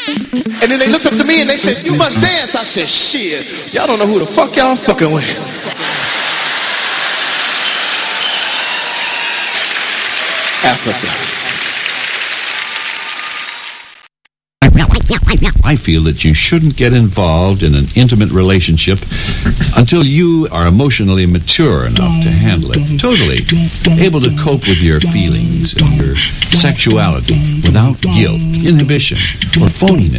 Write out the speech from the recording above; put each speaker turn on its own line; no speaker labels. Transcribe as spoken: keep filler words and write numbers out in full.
And then they looked up to me and they said, you must dance. I said, shit, y'all don't know who the fuck y'all fucking with. Africa.
I feel that you shouldn't get involved in an intimate relationship until you are emotionally mature enough to handle it totally, able to cope with your feelings and your sexuality without guilt, inhibition, or phoniness.